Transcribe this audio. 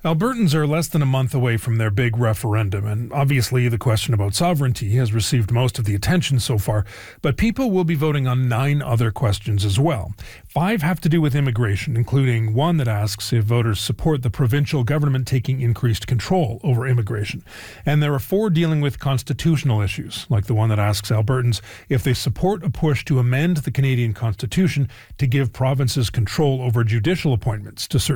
Albertans are less than a month away from their big referendum, and obviously the question about sovereignty has received most of the attention so far, but people will be voting on 9 other questions as well. 5 have to do with immigration, including one that asks if voters support the provincial government taking increased control over immigration. And there are 4 dealing with constitutional issues, like the one that asks Albertans if they support a push to amend the Canadian Constitution to give provinces control over judicial appointments to certain